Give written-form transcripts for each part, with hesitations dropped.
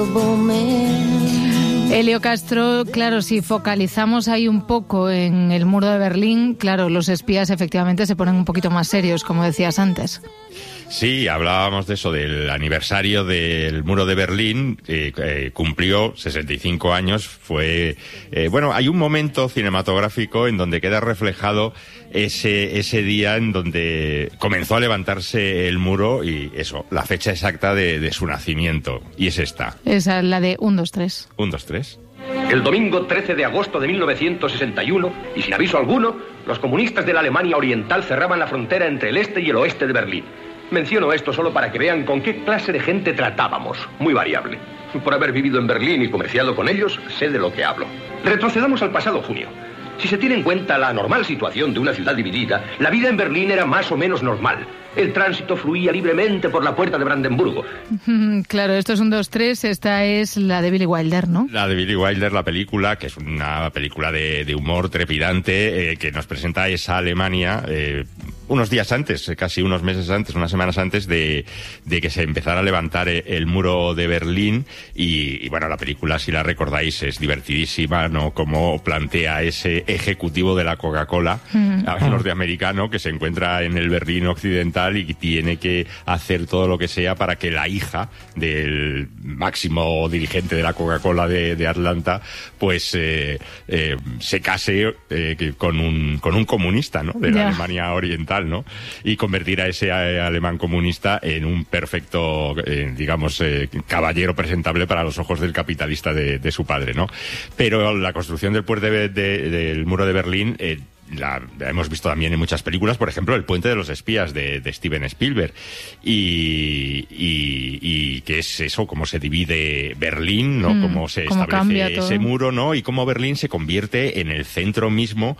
Elio Castro, claro, si focalizamos ahí un poco en el muro de Berlín, claro, los espías efectivamente se ponen un poquito más serios, como decías antes. Sí, hablábamos de eso, del aniversario del muro de Berlín, cumplió 65 años, fue... bueno, hay un momento cinematográfico en donde queda reflejado ese día en donde comenzó a levantarse el muro y eso, la fecha exacta de su nacimiento, y es esta. Esa es la de 1, 2, 3. 1, 2, 3. El domingo 13 de agosto de 1961, y sin aviso alguno, los comunistas de la Alemania Oriental cerraban la frontera entre el este y el oeste de Berlín. Menciono esto solo para que vean con qué clase de gente tratábamos, muy variable. Por haber vivido en Berlín y comerciado con ellos, sé de lo que hablo. Retrocedamos al pasado junio. Si se tiene en cuenta la normal situación de una ciudad dividida, la vida en Berlín era más o menos normal. El tránsito fluía libremente por la puerta de Brandenburgo. Claro, esto es 1, 2, 3, esta es la de Billy Wilder, ¿no? La de Billy Wilder, la película, que es una película de humor trepidante, que nos presenta esa Alemania unos días antes, casi unos meses antes, unas semanas antes de que se empezara a levantar el muro de Berlín. Y bueno, la película, si la recordáis, es divertidísima, ¿no? Como plantea ese ejecutivo de la Coca-Cola, norteamericano, que se encuentra en el Berlín occidental y tiene que hacer todo lo que sea para que la hija del máximo dirigente de la Coca-Cola de Atlanta pues se case con un comunista, ¿no? De la Alemania Oriental, ¿no? Y convertir a ese alemán comunista en un perfecto, digamos, caballero presentable para los ojos del capitalista de su padre, ¿no? Pero la construcción del puente del muro de Berlín la hemos visto también en muchas películas, por ejemplo, El puente de los espías de Steven Spielberg, y que es eso, cómo se divide Berlín, ¿no? Cómo se establece ese muro, ¿no? Y cómo Berlín se convierte en el centro mismo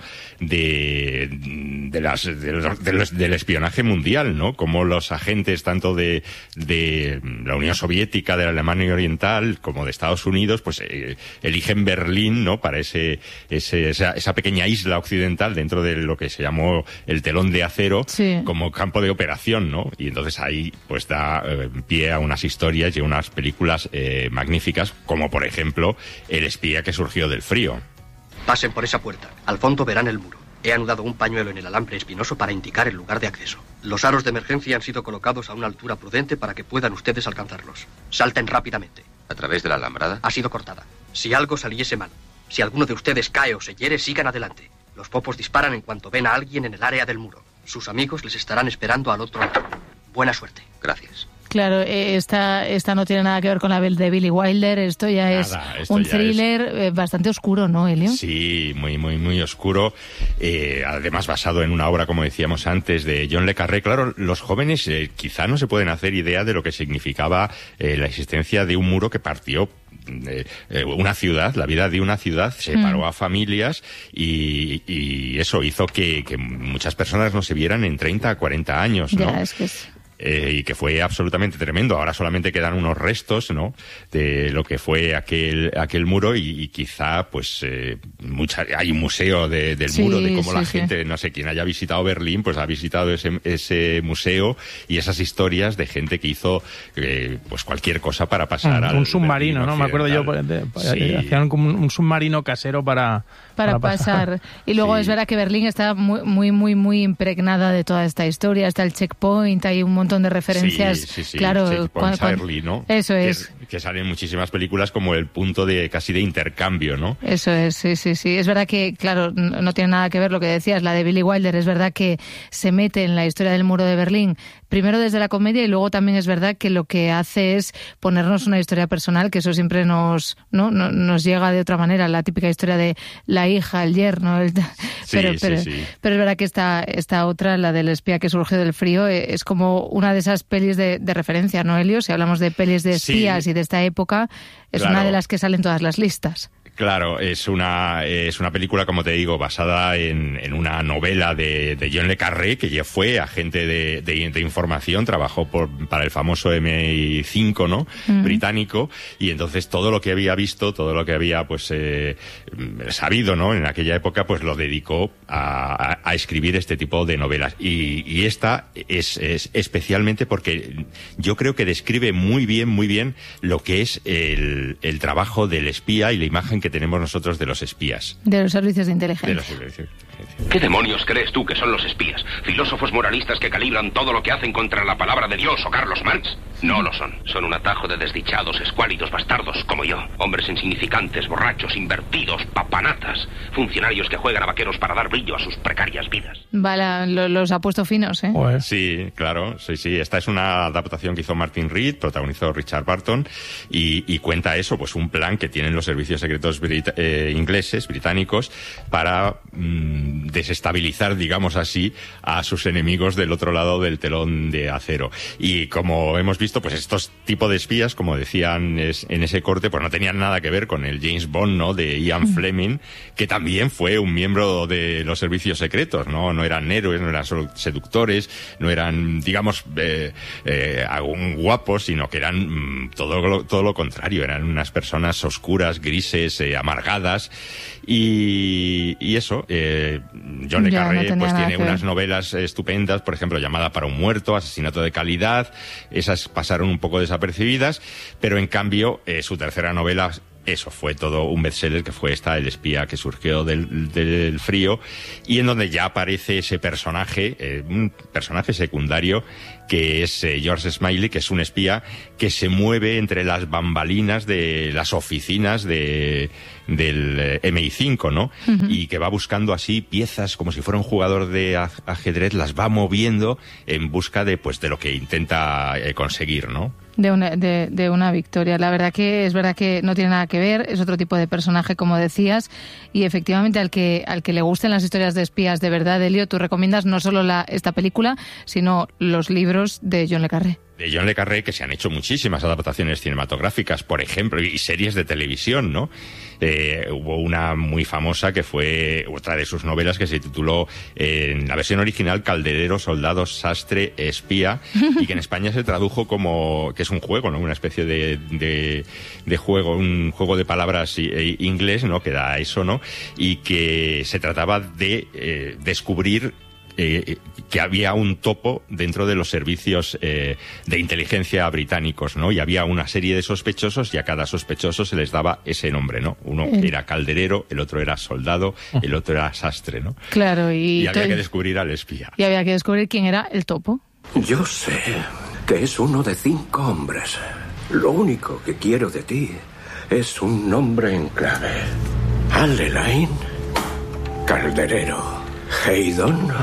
del espionaje mundial, ¿no? Como los agentes tanto de la Unión Soviética, de la Alemania Oriental, como de Estados Unidos, pues eligen Berlín, ¿no? Para esa pequeña isla occidental dentro de lo que se llamó el telón de acero, como campo de operación, ¿no? Y entonces ahí pues da pie a unas historias y a unas películas magníficas, como por ejemplo El espía que surgió del frío. Pasen por esa puerta. Al fondo verán el muro. He anudado un pañuelo en el alambre espinoso para indicar el lugar de acceso. Los aros de emergencia han sido colocados a una altura prudente para que puedan ustedes alcanzarlos. Salten rápidamente. ¿A través de la alambrada? Ha sido cortada. Si algo saliese mal, si alguno de ustedes cae o se hiere, sigan adelante. Los popos disparan en cuanto ven a alguien en el área del muro. Sus amigos les estarán esperando al otro lado. Buena suerte. Gracias. Claro, esta no tiene nada que ver con la de Billy Wilder, esto ya es un thriller bastante oscuro, ¿no, Elio? Sí, muy, muy, muy oscuro, además basado en una obra, como decíamos antes, de John le Carré. Claro, los jóvenes quizá no se pueden hacer idea de lo que significaba la existencia de un muro que partió una ciudad, la vida de una ciudad, separó a familias y eso hizo que muchas personas no se vieran en 30 a 40 años, ¿no? Ya, es que es... y que fue absolutamente tremendo. Ahora solamente quedan unos restos, ¿no?, de lo que fue aquel muro y quizá pues hay un museo del muro, de cómo la gente, no sé, quien haya visitado Berlín pues ha visitado ese museo y esas historias de gente que hizo pues cualquier cosa para pasar al un submarino, ¿no? Me acuerdo yo, hacían como un submarino casero para pasar. Y luego es verdad que Berlín está muy, muy, muy, muy impregnada de toda esta historia. Está el checkpoint, hay un montón de referencias. Claro, Checkpoint Charlie, ¿no? Eso es. Que salen muchísimas películas como el punto casi de intercambio, ¿no? Eso es, sí. Es verdad que, claro, no tiene nada que ver lo que decías, la de Billy Wilder. Es verdad que se mete en la historia del muro de Berlín, primero desde la comedia, y luego también es verdad que lo que hace es ponernos una historia personal, que eso siempre nos llega de otra manera, la típica historia de la hija, el yerno, pero es verdad que esta otra, la del espía que surgió del frío, es como una de esas pelis de referencia, ¿no, Elio? Si hablamos de pelis de espías y de esta época, es una de las que salen todas las listas. Claro, es una película, como te digo, basada en una novela de John le Carré, que ya fue agente de información, trabajó para el famoso MI5, ¿no? Británico, y entonces todo lo que había visto, todo lo que había pues sabido, ¿no? En aquella época, pues lo dedicó a escribir este tipo de novelas. Y esta es especialmente porque yo creo que describe muy bien lo que es el trabajo del espía y la imagen que tenemos nosotros de los espías. De los servicios de inteligencia. ¿Qué demonios crees tú que son los espías? ¿Filósofos moralistas que calibran todo lo que hacen contra la palabra de Dios o Carlos Marx? No lo son. Son un atajo de desdichados, escuálidos, bastardos como yo. Hombres insignificantes, borrachos, invertidos, papanatas. Funcionarios que juegan a vaqueros para dar brillo a sus precarias vidas. Vale, los ha puesto finos, ¿eh? Sí, claro, sí. Esta es una adaptación que hizo Martin Reed, protagonizó Richard Barton, y cuenta eso, pues un plan que tienen los servicios secretos británicos para desestabilizar, digamos así, a sus enemigos del otro lado del telón de acero. Y como hemos visto, pues estos tipos de espías, como decían en ese corte, pues no tenían nada que ver con el James Bond, ¿no? De Ian Fleming, que también fue un miembro de los servicios secretos, ¿no? No eran héroes, no eran solo seductores, no eran, digamos, algún guapos, sino que eran todo lo contrario, eran unas personas oscuras, grises, amargadas, y eso, John le Carré pues tiene unas novelas estupendas, por ejemplo, Llamada para un muerto, Asesinato de calidad, esas pasaron un poco desapercibidas, pero en cambio su tercera novela, eso fue todo un bestseller, que fue esta, El espía que surgió del frío, y en donde ya aparece ese personaje, un personaje secundario, que es George Smiley, que es un espía que se mueve entre las bambalinas de las oficinas del MI5, ¿no? Y que va buscando así piezas, como si fuera un jugador de ajedrez, las va moviendo en busca de lo que intenta conseguir, ¿no? De una victoria. La verdad que es verdad que no tiene nada que ver, es otro tipo de personaje, como decías, y efectivamente al que le gusten las historias de espías de verdad, Elio, tú recomiendas no solo esta película, sino los libros de John le Carré. De John le Carré, que se han hecho muchísimas adaptaciones cinematográficas, por ejemplo, y series de televisión, ¿no? Hubo una muy famosa que fue otra de sus novelas, que se tituló en la versión original Calderero, Soldado, Sastre, Espía, y que en España se tradujo como, que es un juego, ¿no? Una especie de juego, un juego de palabras inglés, ¿no? Que da eso, ¿no? Y que se trataba de descubrir que había un topo dentro de los servicios de inteligencia británicos, ¿no? Y había una serie de sospechosos, y a cada sospechoso se les daba ese nombre, ¿no? Uno era calderero, el otro era soldado, el otro era sastre, ¿no? Claro, y había que descubrir al espía. Y había que descubrir quién era el topo. Yo sé que es uno de 5 hombres. Lo único que quiero de ti es un nombre en clave. Allelain, calderero, Haydon,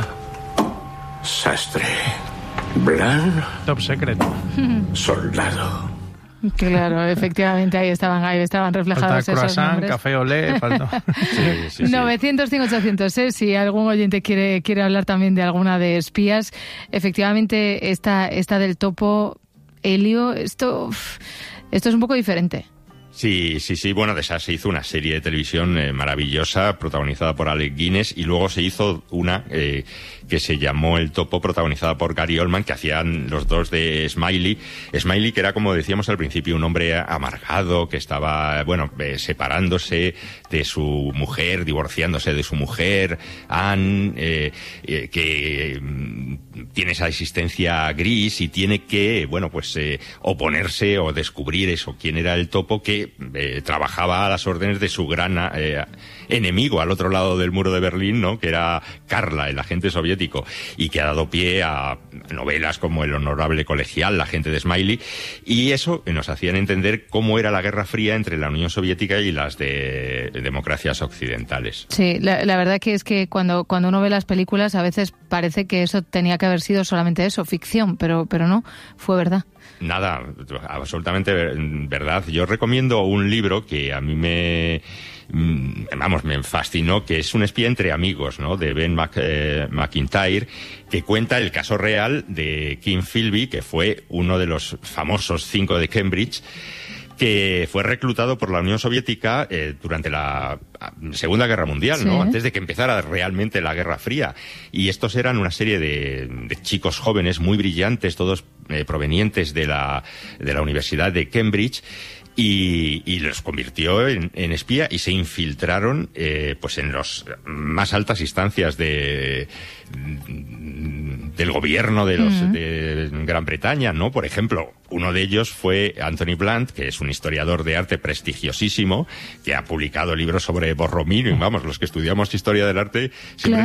sastre, Blan, top secreto, soldado. Claro, efectivamente, ahí estaban reflejados falta esos croissant, nombres. café olé, falta... Sí. 900-500-800, si algún oyente quiere hablar también de alguna de espías. Efectivamente, esta del topo, Elio, esto es un poco diferente. Sí. Bueno, de esa se hizo una serie de televisión maravillosa, protagonizada por Alec Guinness, y luego se hizo una que se llamó El Topo, protagonizada por Gary Oldman, que hacían los dos de Smiley. Smiley, que era, como decíamos al principio, un hombre amargado, que estaba, separándose de su mujer, divorciándose de su mujer, Anne, que tiene esa existencia gris y tiene que, oponerse o descubrir eso, quién era el Topo, que trabajaba a las órdenes de su gran enemigo al otro lado del muro de Berlín, ¿no? Que era Karla, el agente soviético, y que ha dado pie a novelas como El honorable colegial, La gente de Smiley, y eso nos hacían entender cómo era la Guerra Fría entre la Unión Soviética y las de democracias occidentales. Sí, la verdad que es que cuando uno ve las películas a veces parece que eso tenía que haber sido solamente eso, ficción, pero no, fue verdad. Nada, absolutamente verdad. Yo recomiendo un libro que a mí me fascinó, que es Un espía entre amigos, ¿no? De Ben McIntyre, que cuenta el caso real de Kim Philby, que fue uno de los famosos 5 de Cambridge, que fue reclutado por la Unión Soviética durante la Segunda Guerra Mundial, ¿no? Antes de que empezara realmente la Guerra Fría. Y estos eran una serie de chicos jóvenes muy brillantes, todos provenientes de la Universidad de Cambridge, y los convirtió en espía, y se infiltraron pues en las más altas instancias del gobierno de Gran Bretaña, ¿no? Por ejemplo, uno de ellos fue Anthony Blunt, que es un historiador de arte prestigiosísimo, que ha publicado libros sobre Borromini. Vamos, los que estudiamos historia del arte siempre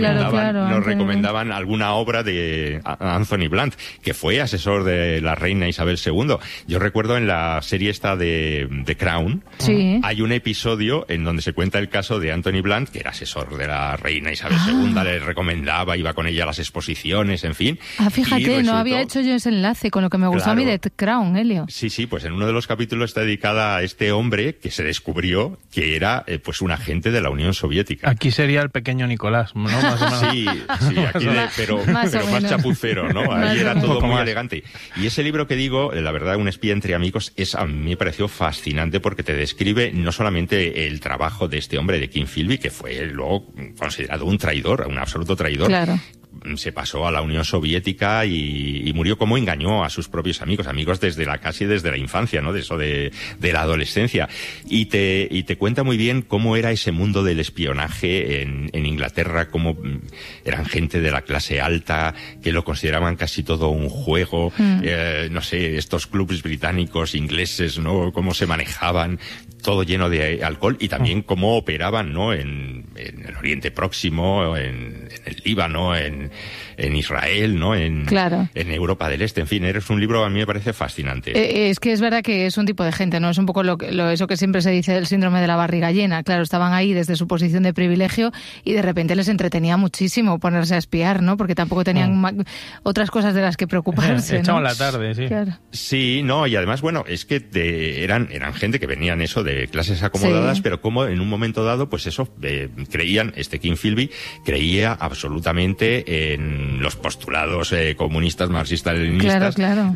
nos recomendaban alguna obra de Anthony Blunt, que fue asesor de la reina Isabel II. Yo recuerdo en la serie esta de The Crown, hay un episodio en donde se cuenta el caso de Anthony Blunt, que era asesor de la reina Isabel II, le recomendaba, iba con ella a las exposiciones, en fin. Fíjate, no había hecho yo ese enlace con lo que me gustó a mí de The Crown, Helio. Sí, pues en uno de los capítulos está dedicada a este hombre que se descubrió que era pues un agente de la Unión Soviética. Aquí sería el pequeño Nicolás, ¿no? Más o menos. Sí, aquí pero más chapucero, ¿no? Ahí era todo muy elegante. Y ese libro que digo, la verdad, Un espía entre amigos, a mí me pareció fascinante porque te describe no solamente el trabajo de este hombre, de King Philby, que fue luego considerado un traidor, un absoluto traidor. Claro. Se pasó a la Unión Soviética y murió como engañó a sus propios amigos casi desde la infancia, ¿no? De eso de la adolescencia. Y te cuenta muy bien cómo era ese mundo del espionaje en Inglaterra, cómo eran gente de la clase alta, que lo consideraban casi todo un juego, no sé, estos clubes británicos, ingleses, ¿no? Cómo se manejaban, todo lleno de alcohol, y también cómo operaban, ¿no? En el Oriente Próximo, en el Líbano, en Israel, ¿no? En Europa del Este. En fin, es un libro, a mí me parece fascinante. Es que es verdad que es un tipo de gente, ¿no? Es un poco eso que siempre se dice del síndrome de la barriga llena. Claro, estaban ahí desde su posición de privilegio y de repente les entretenía muchísimo ponerse a espiar, ¿no? Porque tampoco tenían otras cosas de las que preocuparse, ¿no? Echaban la tarde, sí. Claro. Sí, no, y además, bueno, es que eran gente que venían eso de clases acomodadas, pero como en un momento dado, pues eso, creían, King Philby creía absolutamente en los postulados comunistas, marxistas-leninistas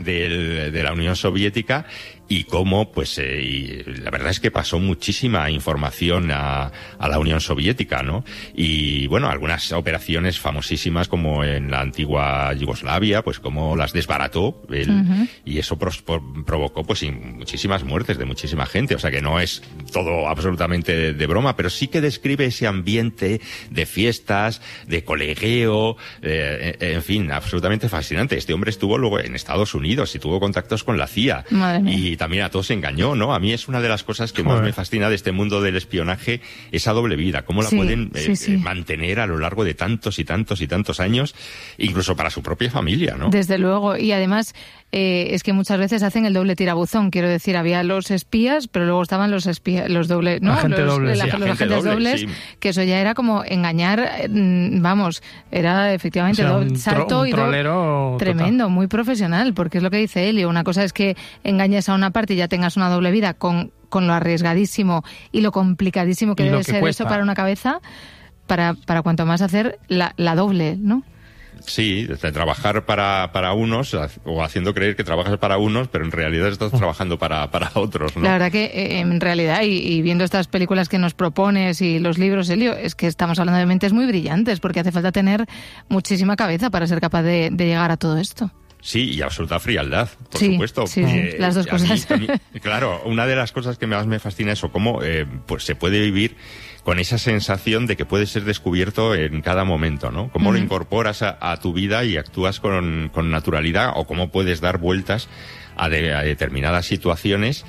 de la Unión Soviética, y cómo, pues, y la verdad es que pasó muchísima información a la Unión Soviética, ¿no? Y bueno, algunas operaciones famosísimas como en la antigua Yugoslavia, pues como las desbarató él, y eso provocó pues muchísimas muertes de muchísima gente. O sea que no es todo absolutamente de broma, pero sí que describe ese ambiente de fiestas, de colegueo, en fin, absolutamente fascinante. Este hombre estuvo luego en Estados Unidos y tuvo contactos con la CIA. Y también a todos se engañó, ¿no? A mí es una de las cosas que más me fascina de este mundo del espionaje, esa doble vida, cómo la pueden mantener a lo largo de tantos y tantos y tantos años, incluso para su propia familia, ¿no? Desde luego, y además es que muchas veces hacen el doble tirabuzón, quiero decir, había los espías, pero luego estaban los dobles, ¿no? Los agentes dobles, que eso ya era como engañar, vamos, era efectivamente salto y trolero tremendo, muy profesional, porque es lo que dice Helio, una cosa es que engañes a una parte y ya tengas una doble vida con lo arriesgadísimo y lo complicadísimo que debe ser cuesta. Eso para una cabeza, para cuanto más hacer la doble, ¿no? Sí, de trabajar para unos, o haciendo creer que trabajas para unos, pero en realidad estás trabajando para otros, ¿no? La verdad que en realidad, y viendo estas películas que nos propones y los libros, Helio, es que estamos hablando de mentes muy brillantes, porque hace falta tener muchísima cabeza para ser capaz de llegar a todo esto. Sí, y absoluta frialdad, por supuesto. Sí, las dos cosas. Claro, una de las cosas que más me fascina es eso, cómo pues se puede vivir con esa sensación de que puedes ser descubierto en cada momento, ¿no? Cómo lo incorporas a tu vida y actúas con naturalidad, o cómo puedes dar vueltas a determinadas situaciones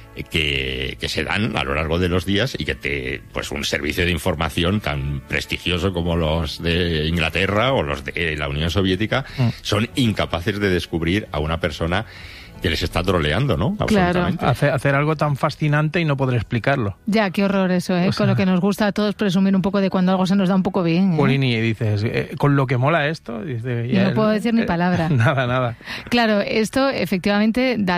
que se dan a lo largo de los días, y que pues un servicio de información tan prestigioso como los de Inglaterra o los de la Unión Soviética son incapaces de descubrir a una persona que les está troleando, ¿no? Claro. Hacer algo tan fascinante y no poder explicarlo. Ya, qué horror eso, ¿eh? O sea, con lo que nos gusta a todos presumir un poco de cuando algo se nos da un poco bien, ¿eh? Polini, dices, con lo que mola esto... Yo no puedo decir ni palabra. Nada. Claro, esto efectivamente ha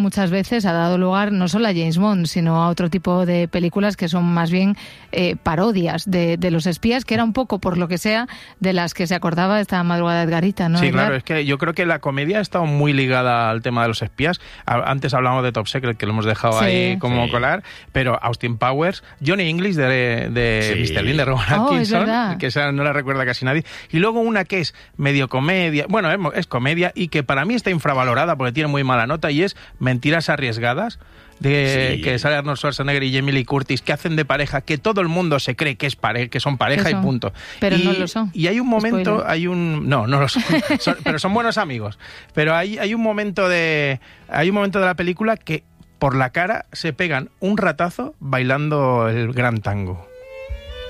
dado lugar no solo a James Bond, sino a otro tipo de películas que son más bien parodias de los espías, que era un poco, por lo que sea, de las que se acordaba esta madrugada Edgarita, ¿no? Sí, claro, es que yo creo que la comedia ha estado muy ligada al tema de los espías. espías. Antes hablamos de Top Secret, que lo hemos dejado ahí como colar, pero Austin Powers, Johnny English de Mr. Bean, de Rowan Atkinson, que esa no la recuerda casi nadie. Y luego una que es medio comedia, bueno, es comedia y que para mí está infravalorada porque tiene muy mala nota, y es Mentiras arriesgadas, que sale Arnold Schwarzenegger y Jamie Lee Curtis, que hacen de pareja, que todo el mundo se cree que que son pareja y punto. Pero no lo son. Y hay un momento, no lo son, pero son buenos amigos. Pero hay un momento de la película que por la cara se pegan un ratazo bailando el gran tango.